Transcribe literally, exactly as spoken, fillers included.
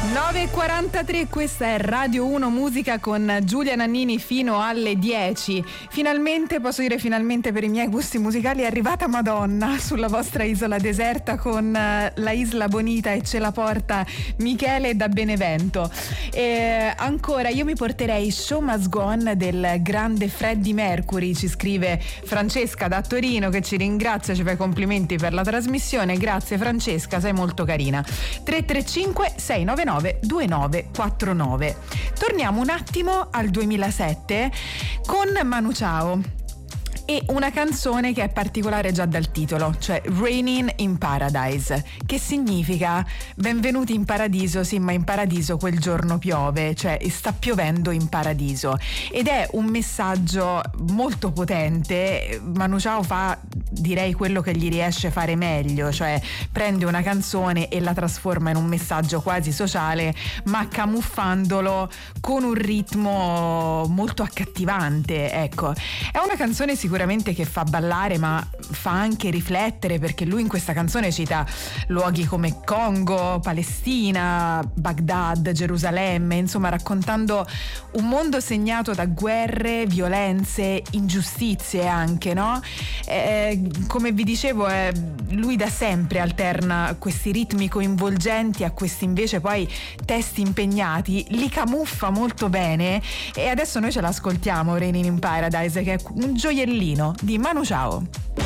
nove e quarantatré, questa è Radio uno Musica con Giulia Nannini fino alle dieci. Finalmente, posso dire finalmente per i miei gusti musicali, è arrivata Madonna sulla vostra isola deserta con La Isla Bonita e ce la porta Michele da Benevento. E ancora, io mi porterei Show Must Go On del grande Freddie Mercury, ci scrive Francesca da Torino, che ci ringrazia, ci fa i complimenti per la trasmissione. Grazie Francesca, sei molto carina. tre tre cinque sei nove nove due nove quattro nove. Torniamo un attimo al duemilasette con Manu Chao e una canzone che è particolare già dal titolo, cioè Raining in Paradise, che significa benvenuti in paradiso, sì, ma in paradiso quel giorno piove, cioè sta piovendo in paradiso, ed è un messaggio molto potente. Manu Chao fa, direi, quello che gli riesce a fare meglio, cioè prende una canzone e la trasforma in un messaggio quasi sociale, ma camuffandolo con un ritmo molto accattivante. Ecco, è una canzone sicuramente che fa ballare, ma fa anche riflettere, perché lui in questa canzone cita luoghi come Congo, Palestina, Baghdad, Gerusalemme, insomma raccontando un mondo segnato da guerre, violenze, ingiustizie anche, no? Eh, come vi dicevo, eh, lui da sempre alterna questi ritmi coinvolgenti a questi invece poi testi impegnati, li camuffa molto bene, e adesso noi ce l'ascoltiamo, Raining in Paradise, che è un gioiellino di Manu Chao.